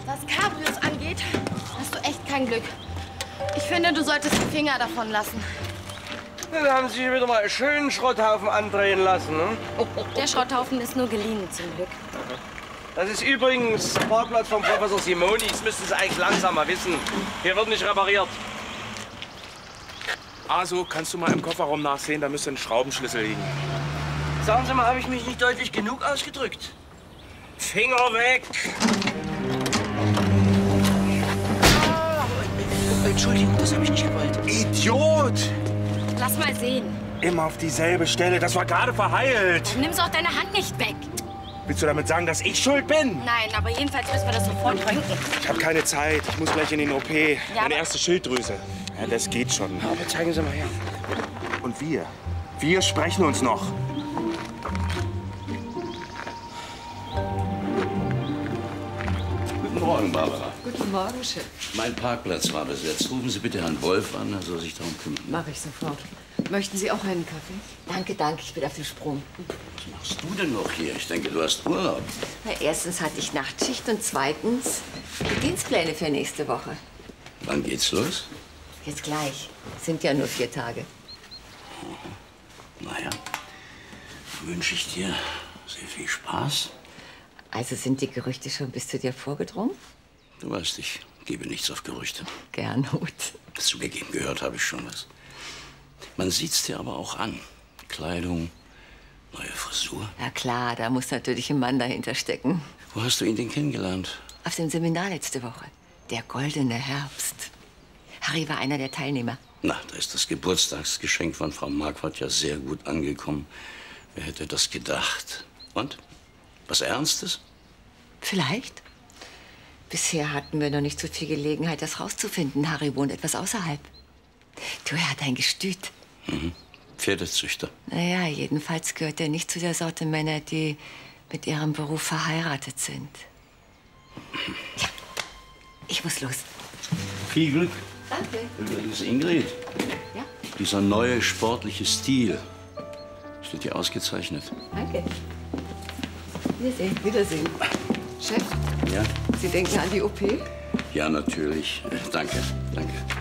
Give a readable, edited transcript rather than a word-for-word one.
Was Cabrios angeht, hast du echt kein Glück. Ich finde, du solltest die Finger davon lassen. Dann haben Sie sich wieder mal einen schönen Schrotthaufen andrehen lassen, ne? Der Schrotthaufen ist nur geliehen, zum Glück. Das ist übrigens der Parkplatz von Professor Simoni. Das müssten Sie eigentlich langsamer wissen. Hier wird nicht repariert. Also, kannst du mal im Kofferraum nachsehen? Da müsste ein Schraubenschlüssel liegen. Sagen Sie mal, habe ich mich nicht deutlich genug ausgedrückt? Finger weg! Entschuldigung, das habe ich nicht gewollt. Idiot! Lass mal sehen. Immer auf dieselbe Stelle. Das war gerade verheilt. Nimm's auch deine Hand nicht weg. Willst du damit sagen, dass ich schuld bin? Nein, aber jedenfalls müssen wir das sofort röntgen. Ich habe keine Zeit. Ich muss gleich in den OP. Ja, Meine erste Schilddrüse. Ja, das geht schon. Aber zeigen Sie mal her. Und wir? Wir sprechen uns noch. Guten Morgen, Barbara. Guten Morgen, Chef. Mein Parkplatz war besetzt. Rufen Sie bitte Herrn Wolf an, er soll sich darum kümmern. Mache ich sofort. Möchten Sie auch einen Kaffee? Danke, danke, ich bin auf dem Sprung. Was machst du denn noch hier? Ich denke, du hast Urlaub. Na, erstens hatte ich Nachtschicht und zweitens die Dienstpläne für nächste Woche. Wann geht's los? Jetzt gleich. Sind ja nur 4 Tage. Naja, wünsche ich dir sehr viel Spaß. Also sind die Gerüchte schon bis zu dir vorgedrungen? Du weißt, ich gebe nichts auf Gerüchte. Gernot. Zugegeben, gehört habe ich schon was. Man sieht's dir aber auch an. Kleidung, neue Frisur. Ja klar, da muss natürlich ein Mann dahinter stecken. Wo hast du ihn denn kennengelernt? Auf dem Seminar letzte Woche. Der goldene Herbst. Harry war einer der Teilnehmer. Na, da ist das Geburtstagsgeschenk von Frau Marquardt ja sehr gut angekommen. Wer hätte das gedacht? Und? Was Ernstes? Vielleicht. Bisher hatten wir noch nicht so viel Gelegenheit, das rauszufinden. Harry wohnt etwas außerhalb. Du, er hat ein Gestüt. Mhm. Pferdezüchter. Naja, jedenfalls gehört er nicht zu der Sorte Männer, die mit ihrem Beruf verheiratet sind. Ja, ich muss los. Viel Glück. Danke. Übrigens, Ingrid. Ja? Dieser neue sportliche Stil steht dir ausgezeichnet. Danke. Wiedersehen. Wiedersehen. Chef, Ja? Sie denken an die OP? Ja, natürlich. Danke. Danke.